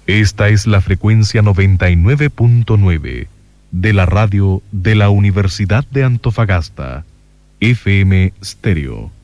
Esta es la frecuencia 99.9 de la radio de la Universidad de Antofagasta, FM Stereo.